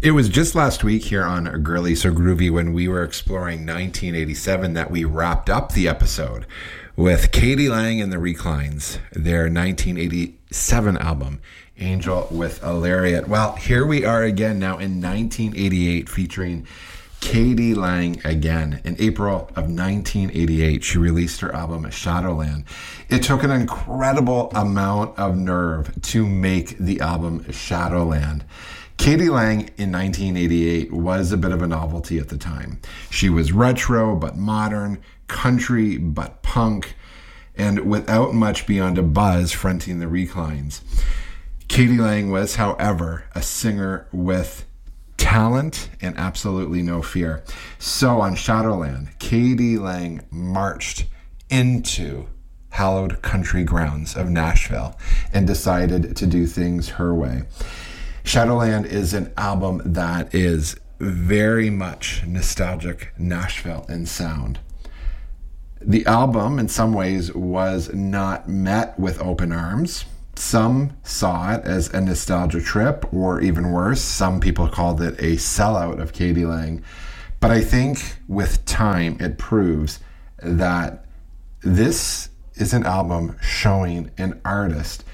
It was just last week here on Girly So Groovy when we were exploring 1987 that we wrapped up the episode with k.d. lang and the Reclines, their 1987 album, Angel with a Lariat. Well, here we are again now in 1988 featuring k.d. lang again. In April of 1988, she released her album Shadowland. It took an incredible amount of nerve to make the album Shadowland. k.d. lang in 1988 was a bit of a novelty at the time. She was retro but modern, country but punk, and without much beyond a buzz fronting the Reclines. k.d. lang was, however, a singer with talent and absolutely no fear. So on Shadowland, k.d. lang marched into hallowed country grounds of Nashville and decided to do things her way. Shadowland is an album that is very much nostalgic Nashville in sound. The album, in some ways, was not met with open arms. Some saw it as a nostalgia trip, or even worse, some people called it a sellout of k.d. lang. But I think with time, it proves that this is an album showing an artist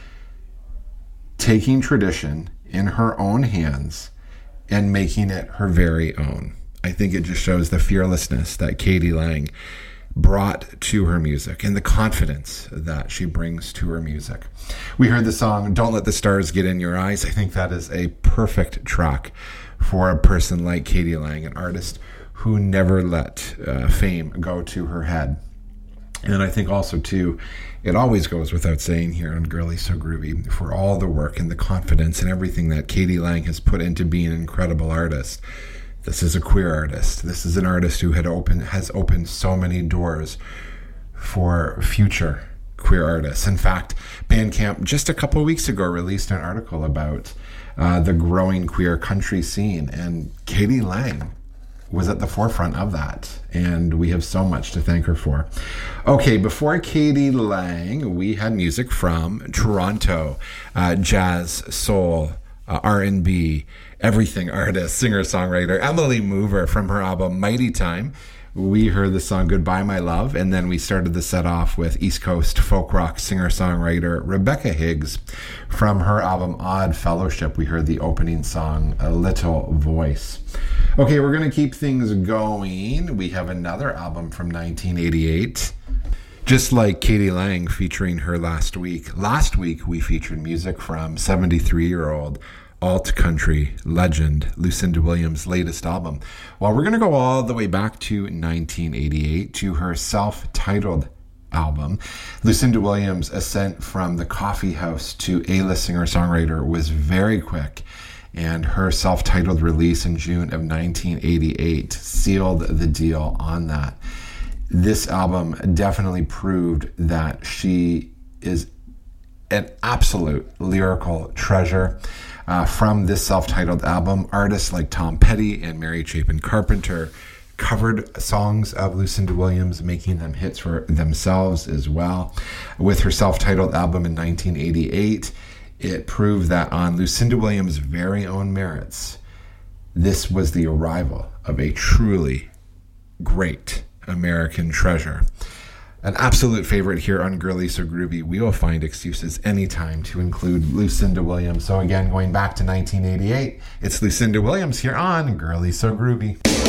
taking tradition in her own hands and making it her very own. I think it just shows the fearlessness that k.d. lang brought to her music and the confidence that she brings to her music. We heard the song Don't Let the Stars Get in Your Eyes. I think that is a perfect track for a person like k.d. lang, an artist who never let fame go to her head. And I think also, too, it always goes without saying here on Girly So Groovy, for all the work and the confidence and everything that k.d. lang has put into being an incredible artist. This is a queer artist. This is an artist who has opened so many doors for future queer artists. In fact, Bandcamp just a couple weeks ago released an article about the growing queer country scene, and k.d. lang was at the forefront of that, and we have so much to thank her for. Okay, before k.d. lang, we had music from Toronto, jazz, soul, R&B, everything artist, singer-songwriter Emily Mover from her album Mighty Time. We heard the song Goodbye My Love, and then we started the set off with East Coast folk rock singer-songwriter Rebecca Higgs from her album Odd Fellowship. We heard the opening song A Little Voice. Okay, we're going to keep things going. We have another album from 1988. Just like k.d. lang featuring her last week. Last week, we featured music from 73-year-old alt country legend Lucinda Williams' latest album. Well, we're going to go all the way back to 1988 to her self-titled album. Lucinda Williams' ascent from the coffee house to A-list singer-songwriter was very quick, and her self-titled release in June of 1988 sealed the deal on that. This album definitely proved that she is an absolute lyrical treasure. From this self-titled album, artists like Tom Petty and Mary Chapin Carpenter covered songs of Lucinda Williams, making them hits for themselves as well. With her self-titled album in 1988, it proved that on Lucinda Williams' very own merits, this was the arrival of a truly great American treasure. An absolute favorite here on Girly So Groovy. We will find excuses anytime to include Lucinda Williams. So again, going back to 1988, it's Lucinda Williams here on Girly So Groovy.